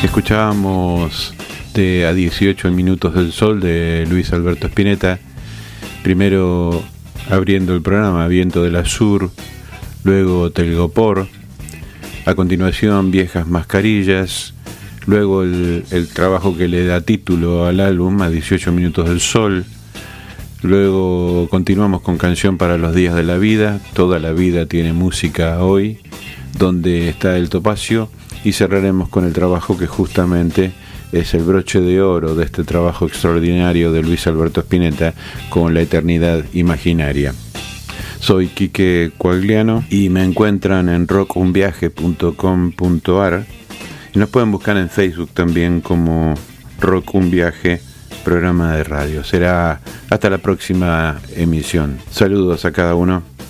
Escuchábamos de A 18 minutos del sol de Luis Alberto Spinetta, primero abriendo el programa Viento del Azur, luego Telgopor, a continuación Viejas Mascarillas, luego el trabajo que le da título al álbum, A 18 minutos del sol, luego continuamos con Canción para los días de la vida, Toda la vida tiene música hoy, Donde está el topacio, y cerraremos con el trabajo que justamente es el broche de oro de este trabajo extraordinario de Luis Alberto Spinetta, con La eternidad imaginaria. Soy Quique Coagliano y me encuentran en rockunviaje.com.ar y nos pueden buscar en Facebook también como Rock Un Viaje, programa de radio. Será hasta la próxima emisión. Saludos a cada uno.